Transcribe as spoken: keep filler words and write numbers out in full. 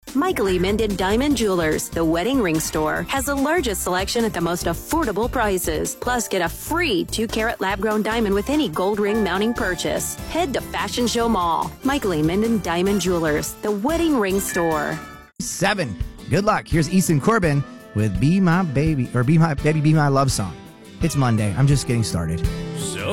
Michael E. Minden Diamond Jewelers, the wedding ring store, has the largest selection at the most affordable prices. Plus, get a free two carat lab-grown diamond with any gold ring mounting purchase. Head to Fashion Show Mall. Michael E. Minden Diamond Jewelers, the wedding ring store. Seven. Good luck. Here's Easton Corbin with Be My Baby, or Be My Baby, Be My Love Song. It's Monday. I'm just getting started.